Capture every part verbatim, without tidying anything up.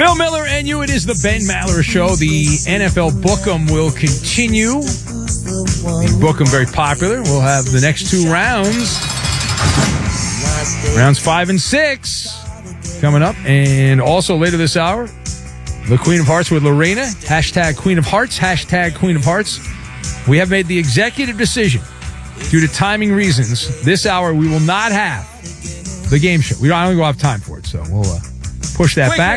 Bill Miller and you. It is the Ben Maller Show. The N F L Book'em will continue. The Book'em very popular. We'll have the next two rounds. Rounds five and six coming up. And also later this hour, the Queen of Hearts with Lorena. Hashtag Queen of Hearts. Hashtag Queen of Hearts. We have made the executive decision, due to timing reasons, this hour we will not have the game show. We don't, I don't have time for it, so we'll uh, push that back.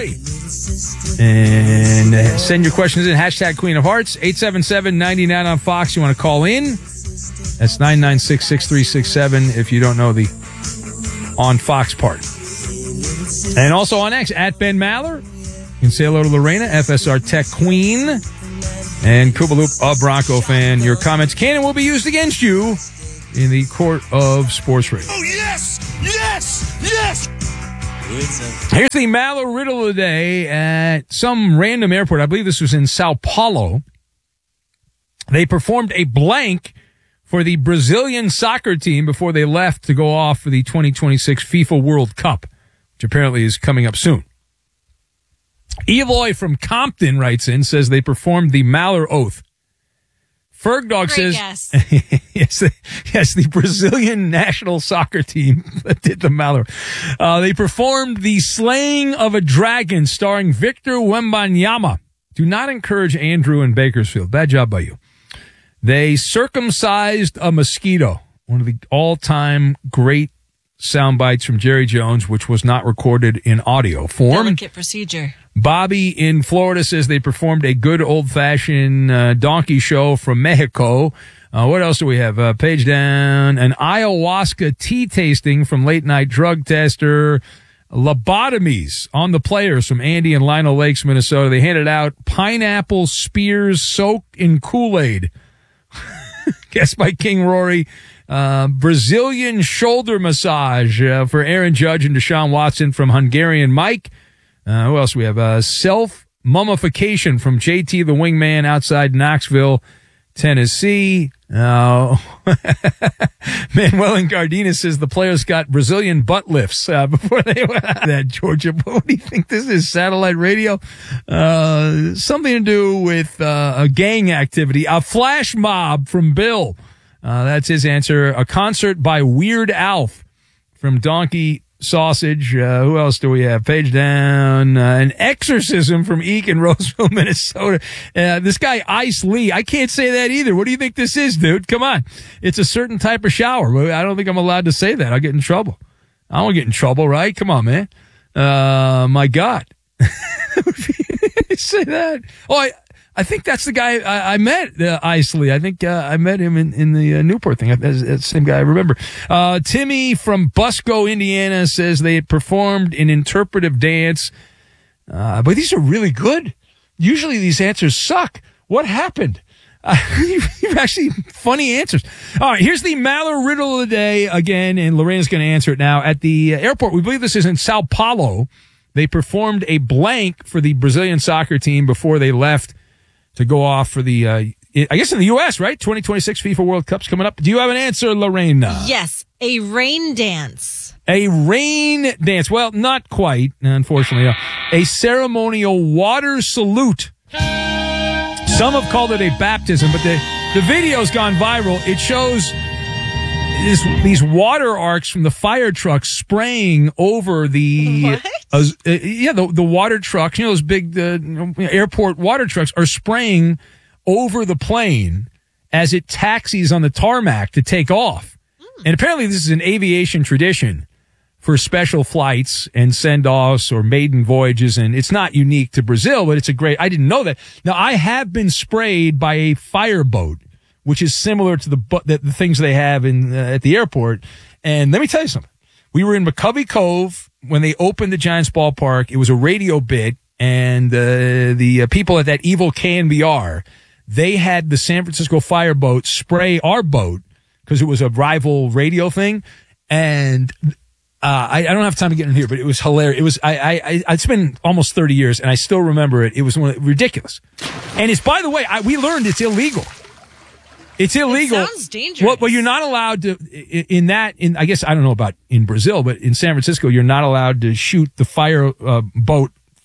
And uh, send your questions in. Hashtag Queen of Hearts. eight seven seven, nine nine on Fox. You want to call in? That's nine nine six, six three six seven if you don't know the on Fox part. And also on X, at Ben Maller. You can say hello to Lorena, F S R Tech Queen, and Koopaloop, a Bronco fan. Your comments can and will be used against you in the court of sports radio. Oh, yes! Yes! Yes! Here's the Maller riddle of the day at some random airport. I believe this was in Sao Paulo. They performed a blank for the Brazilian soccer team before they left to go off for the twenty twenty-six FIFA World Cup, which apparently is coming up soon. Eloy from Compton writes in, says they performed the Maller Oath. Fergdog says, guess. yes, the, yes, the Brazilian national soccer team did the Maller. Uh, they performed the Slaying of a Dragon starring Victor Wembanyama. Do not encourage Andrew in Bakersfield. Bad job by you. They circumcised a mosquito. One of the all-time great sound bites from Jerry Jones, which was not recorded in audio form. Delicate procedure. Bobby in Florida says they performed a good old-fashioned uh, donkey show from Mexico. Uh, what else do we have? Uh, page down. An ayahuasca tea tasting from Late Night Drug Tester. Lobotomies on the players from Andy and Lionel Lakes, Minnesota. They handed out pineapple spears soaked in Kool-Aid. Guessed by King Rory. Uh, Brazilian shoulder massage uh, for Aaron Judge and Deshaun Watson from Hungarian Mike. Uh, who else do we have? Uh, self-mummification from J T the Wingman outside Knoxville, Tennessee. Uh, Manuel and Gardena says the players got Brazilian butt lifts uh, before they went out. That Georgia. What do you think this is? Satellite radio? Uh, something to do with uh, a gang activity. A flash mob from Bill. Uh, that's his answer. A concert by Weird Al from Donkey Sausage. Uh, who else do we have? Page down. Uh, an exorcism from Eek in Roseville, Minnesota. Uh, this guy, Ice Lee. I can't say that either. What do you think this is, dude? Come on. It's a certain type of shower. I don't think I'm allowed to say that. I'll get in trouble. I won't get in trouble, right? Come on, man. Uh, my God. Say that. Oh, I... I think that's the guy I, I met, uh, Ice Lee. I think uh, I met him in, in the uh, Newport thing. That's the same guy I remember. Uh, Timmy from Busco, Indiana says they had performed an interpretive dance. Uh, but these are really good. Usually these answers suck. What happened? Uh, you've actually funny answers. All right, here's the Maller riddle of the day again, and Lorena's going to answer it now. At the airport, we believe this is in Sao Paulo. They performed a blank for the Brazilian soccer team before they left to go off for the, uh, I guess in the U S, right? twenty twenty-six FIFA World Cup's coming up. Do you have an answer, Lorena? Yes, a rain dance. A rain dance. Well, not quite, unfortunately. A ceremonial water salute. Some have called it a baptism, but the, the video's gone viral. It shows this, these water arcs from the fire trucks spraying over the... What? Uh, uh, yeah, the, the water trucks, you know, those big uh, airport water trucks are spraying over the plane as it taxis on the tarmac to take off. Mm. And apparently this is an aviation tradition for special flights and send-offs or maiden voyages, and it's not unique to Brazil, but it's a great... I didn't know that. Now, I have been sprayed by a fireboat, which is similar to the the, the things they have in uh, at the airport. And let me tell you something. We were in McCovey Cove when they opened the Giants ballpark. It was a radio bit, and uh, the uh, people at that evil K N B R, they had the San Francisco fireboat spray our boat because it was a rival radio thing. And uh, I, I don't have time to get in here, but it was hilarious. It was I, I, I it's been almost thirty years, and I still remember it. It was one of, ridiculous. And it's, by the way, I, we learned it's illegal. It's illegal. It sounds dangerous. Well, well, you're not allowed to, in that, in, I guess, I don't know about in Brazil, but in San Francisco, you're not allowed to shoot the fire uh, boat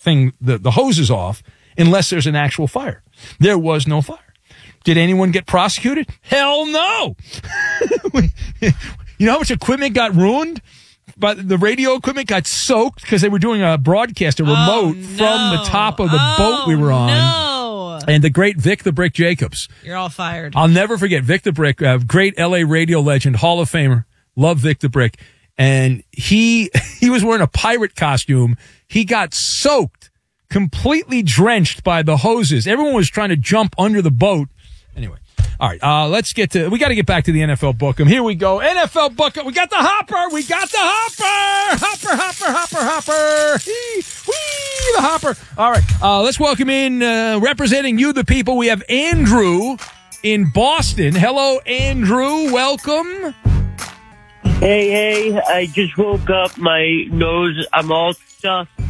thing, the, the hoses off unless there's an actual fire. There was no fire. Did anyone get prosecuted? Hell no. You know how much equipment got ruined? But the radio equipment got soaked because they were doing a broadcast, a remote Oh, no. from the top of the Oh, boat we were on. No. And the great Vic the Brick Jacobs. You're all fired. I'll never forget Vic the Brick, uh, great L A radio legend, Hall of Famer. Love Vic the Brick. And he he was wearing a pirate costume. He got soaked, completely drenched by the hoses. Everyone was trying to jump under the boat. Anyway. All right, uh, let's get to, we got to get back to the N F L Book'em. Here we go. N F L Book'em. We got the hopper. We got the hopper. Hopper, hopper, hopper, hopper. Hee, whee, the hopper. All right, uh, let's welcome in, uh, representing you, the people. We have Andrew in Boston. Hello, Andrew. Welcome. Hey, hey, I just woke up. My nose, I'm all stuffed